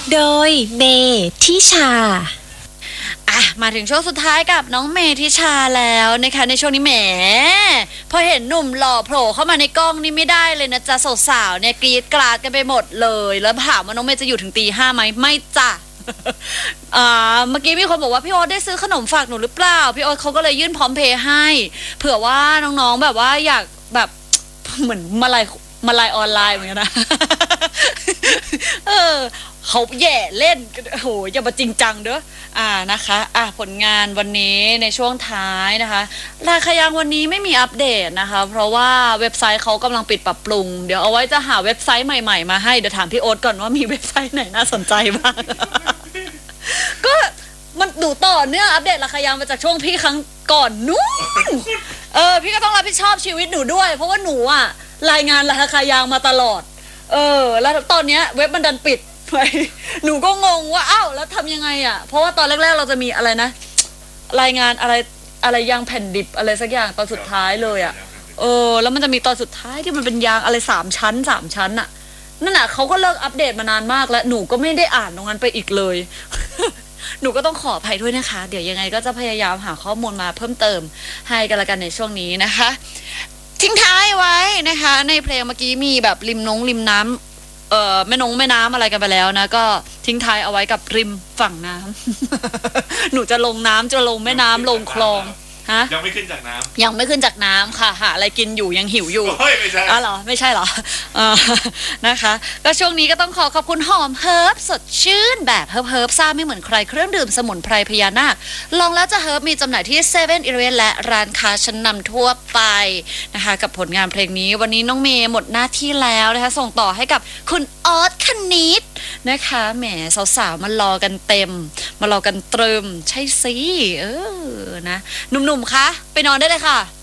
โดยเมทิชามาถึงช่วงสุดท้ายกับน้องเมทิชาแล้วนะคะในช่วงนี้แหมพอเห็นหนุ่มหล่อโผล่เข้ามาในกล้องนี่ไม่ได้เลยนะจ๊ะสาวๆเนี่ยกรี๊ดกราดกันไปหมดเลยแล้วถามว่าน้องเมย์จะอยู่ถึงตี 5ไหมไม่จ้ะ เมื่อกี้มีคนบอกว่าพี่โอ๊ตได้ซื้อขนมฝากหนูหรือเปล่าพี่โอ๊ตเขาก็เลยยื่นพร้อมเพย์ให้เผื่อว่าน้องๆแบบว่าอยากแบบ เหมือนมาลายออนไลน์เหมือนกันนะ เขาแย่เล่นโหอย่ามาจริงจังเด้อนะคะผลงานวันนี้ในช่วงท้ายนะคะราคายังวันนี้ไม่มีอัปเดตนะคะเพราะว่าเว็บไซต์เขากำลังปิดปรับปรุงเดี๋ยวเอาไว้จะหาเว็บไซต์ใหม่ๆมาให้เดี๋ยวถามพี่โอ๊ตก่อนว่ามีเว็บไซต์ไหนน่าสนใจบ้าง ก็มันดูต่อเนื่องอัปเดตราคายังมาจากช่วงพี่ครั้งก่อนนู้นพี่ก็ต้องรับผิดชอบชีวิตหนูด้วยเพราะว่าหนูรายงานราคายางมาตลอดแล้วตอนเนี้ยเว็บมันดันปิดไป หนูก็งงว่าอ้าวแล้วทำยังไงเพราะว่าตอนแรกๆเราจะมีอะไรนะรายงานอะไรยางแผ่นดิบอะไรสักอย่างตอนสุดท้ายเลยแล้วมันจะมีตอนสุดท้ายที่มันเป็นยางอะไร3 ชั้นนั่นเขาก็เลิกอัปเดตมานานมากแล้วหนูก็ไม่ได้อ่านตรงนั้นไปอีกเลย หนูก็ต้องขออภัยด้วยนะคะเดี๋ยวยังไงก็จะพยายามหาข้อมูลมาเพิ่มเติมให้กันละกันในช่วงนี้นะคะทิ้งท้ายไว้นะคะในเพลงเมื่อกี้มีแบบริมน้ำแม่น้ำอะไรกันไปแล้วนะก็ทิ้งท้ายเอาไว้กับริมฝั่งน้ำ หนูจะลงน้ำจะลงแม่น้ำลงคลองยังไม่ขึ้นจากน้ำยังไม่ขึ้นจากน้ำค่ะหาอะไรกินอยู่ยังหิวอยู่ไม่ใช่เหรอไม่ใช่เหรอนะคะก็ช่วงนี้ก็ต้องขอบคุณหอมเฮิร์บสดชื่นแบบเฮิร์บซ่าไม่เหมือนใครเครื่องดื่มสมุนไพรพญานาคลองแล้วจะเฮิร์บมีจำหน่ายที่7 11และร้านค้าชั้นนำทั่วไปนะคะกับผลงานเพลงนี้วันนี้น้องเมย์หมดหน้าที่แล้วนะคะส่งต่อให้กับคุณออสคณิตนะคะแหมสาวๆมารอกันเต็มมารอกันตรึมใช่สินะหนุ่มๆคะไปนอนได้เลยค่ะ